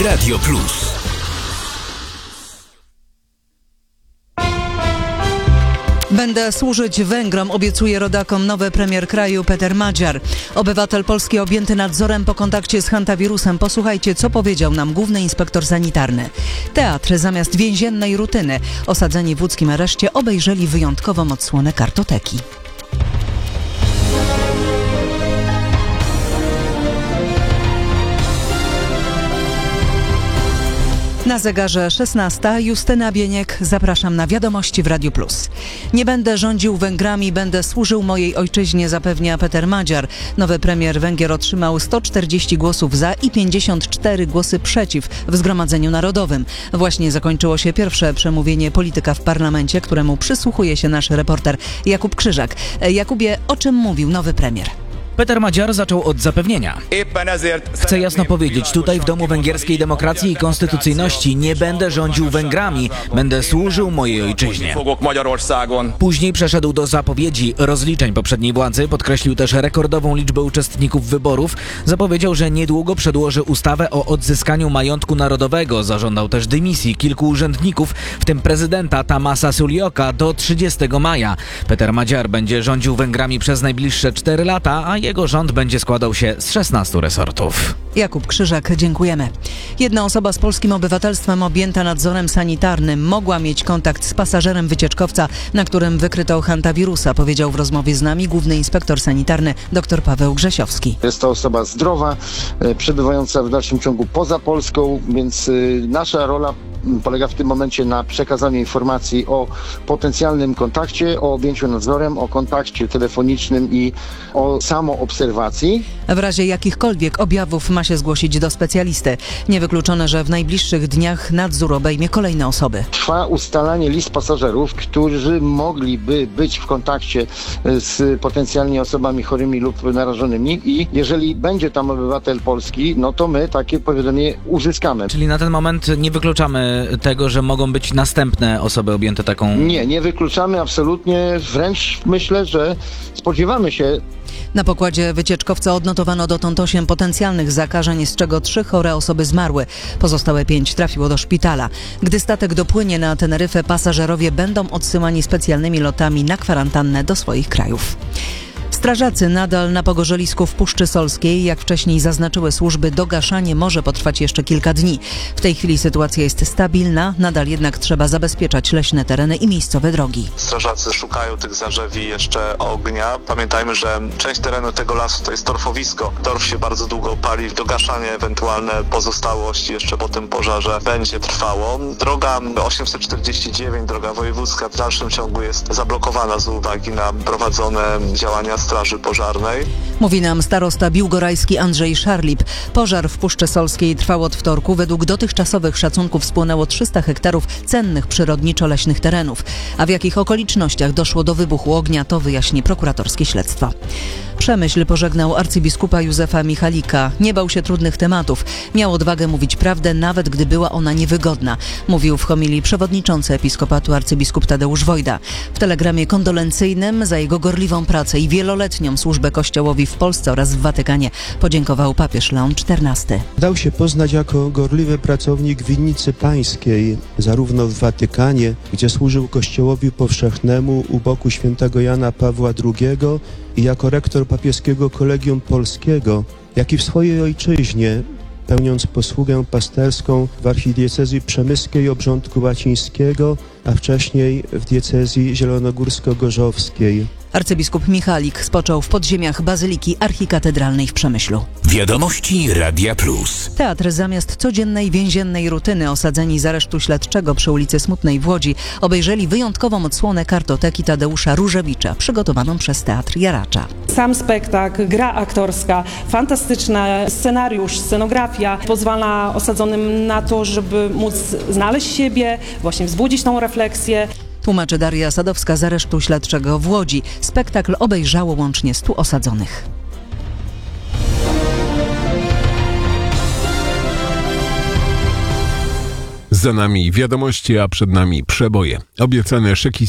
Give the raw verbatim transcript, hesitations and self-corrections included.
Radio Plus. Będę służyć Węgrom, obiecuje rodakom nowy premier kraju Peter Magyar. Obywatel Polski objęty nadzorem po kontakcie z hantawirusem. Posłuchajcie, co powiedział nam główny inspektor sanitarny. Teatr zamiast więziennej rutyny. Osadzeni w łódzkim areszcie obejrzeli wyjątkową odsłonę kartoteki. Na zegarze szesnasta. Justyna Bieniek. Zapraszam na Wiadomości w Radiu Plus. Nie będę rządził Węgrami, będę służył mojej ojczyźnie, zapewnia Peter Magyar. Nowy premier Węgier otrzymał sto czterdzieści głosów za i pięćdziesiąt cztery głosy przeciw w Zgromadzeniu Narodowym. Właśnie zakończyło się pierwsze przemówienie polityka w parlamencie, któremu przysłuchuje się nasz reporter Jakub Krzyżak. Jakubie, o czym mówił nowy premier? Peter Magyar zaczął od zapewnienia. Chcę jasno powiedzieć, tutaj w Domu Węgierskiej Demokracji i Konstytucyjności nie będę rządził Węgrami, będę służył mojej ojczyźnie. Później przeszedł do zapowiedzi rozliczeń poprzedniej władzy, podkreślił też rekordową liczbę uczestników wyborów, zapowiedział, że niedługo przedłoży ustawę o odzyskaniu majątku narodowego, zażądał też dymisji kilku urzędników, w tym prezydenta Tamasa Sulioka do trzydziestego maja. Peter Magyar będzie rządził Węgrami przez najbliższe cztery lata, a jego rząd będzie składał się z szesnastu resortów. Jakub Krzyżak, dziękujemy. Jedna osoba z polskim obywatelstwem objęta nadzorem sanitarnym mogła mieć kontakt z pasażerem wycieczkowca, na którym wykryto hantawirusa, powiedział w rozmowie z nami główny inspektor sanitarny dr Paweł Grzesiowski. Jest to osoba zdrowa, przebywająca w dalszym ciągu poza Polską, więc nasza rola polega w tym momencie na przekazaniu informacji o potencjalnym kontakcie, o objęciu nadzorem, o kontakcie telefonicznym i o samoobserwacji. W razie jakichkolwiek objawów ma się zgłosić do specjalisty. Niewykluczone, że w najbliższych dniach nadzór obejmie kolejne osoby. Trwa ustalanie list pasażerów, którzy mogliby być w kontakcie z potencjalnie osobami chorymi lub narażonymi i jeżeli będzie tam obywatel polski, no to my takie powiadomienie uzyskamy. Czyli na ten moment nie wykluczamy tego, że mogą być następne osoby objęte taką... Nie, nie wykluczamy absolutnie, wręcz myślę, że spodziewamy się. Na pokładzie wycieczkowca odnotowano dotąd osiem potencjalnych zakażeń, z czego trzy chore osoby zmarły. Pozostałe pięć trafiło do szpitala. Gdy statek dopłynie na Teneryfę, pasażerowie będą odsyłani specjalnymi lotami na kwarantannę do swoich krajów. Strażacy nadal na pogorzelisku w Puszczy Solskiej. Jak wcześniej zaznaczyły służby, dogaszanie może potrwać jeszcze kilka dni. W tej chwili sytuacja jest stabilna, nadal jednak trzeba zabezpieczać leśne tereny i miejscowe drogi. Strażacy szukają tych zarzewi jeszcze ognia. Pamiętajmy, że część terenu tego lasu to jest torfowisko. Torf się bardzo długo pali. Dogaszanie, ewentualne pozostałości jeszcze po tym pożarze będzie trwało. Droga osiemset czterdzieści dziewięć, droga wojewódzka, w dalszym ciągu jest zablokowana z uwagi na prowadzone działania Straży Pożarnej. Mówi nam starosta biłgorajski Andrzej Szarlip. Pożar w Puszczy Solskiej trwał od wtorku. Według dotychczasowych szacunków spłonęło trzysta hektarów cennych przyrodniczo-leśnych terenów. A w jakich okolicznościach doszło do wybuchu ognia, to wyjaśni prokuratorskie śledztwo. Przemyśl pożegnał arcybiskupa Józefa Michalika. Nie bał się trudnych tematów. Miał odwagę mówić prawdę, nawet gdy była ona niewygodna. Mówił w homilii przewodniczący episkopatu arcybiskup Tadeusz Wojda. W telegramie kondolencyjnym za jego gorliwą pracę i wieloletnią służbę Kościołowi w Polsce oraz w Watykanie podziękował papież Leon czternasty. Dał się poznać jako gorliwy pracownik winnicy pańskiej, zarówno w Watykanie, gdzie służył Kościołowi powszechnemu u boku świętego Jana Pawła drugiego i jako rektor papieskiego Kolegium Polskiego, jak i w swojej ojczyźnie, pełniąc posługę pasterską w archidiecezji przemyskiej Obrządku Łacińskiego, a wcześniej w diecezji zielonogórsko-gorzowskiej. Arcybiskup Michalik spoczął w podziemiach Bazyliki Archikatedralnej w Przemyślu. Wiadomości Radia Plus. Teatr zamiast codziennej więziennej rutyny osadzeni z aresztu śledczego przy ulicy Smutnej w Łodzi obejrzeli wyjątkową odsłonę kartoteki Tadeusza Różewicza, przygotowaną przez Teatr Jaracza. Sam spektakl, gra aktorska, fantastyczny scenariusz, scenografia pozwala osadzonym na to, żeby móc znaleźć siebie, właśnie wzbudzić tą refleksję. Tłumaczy Daria Sadowska z aresztu śledczego w Łodzi. Spektakl obejrzało łącznie stu osadzonych. Za nami wiadomości, a przed nami przeboje. Obiecane szyki